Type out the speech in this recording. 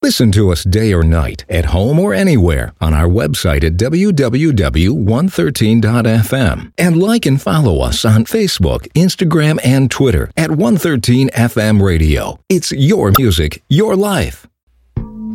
Listen to us day or night, at home or anywhere, on our website at www.113.fm. And like and follow us on Facebook, Instagram, and Twitter at 113 FM Radio. It's your music, your life.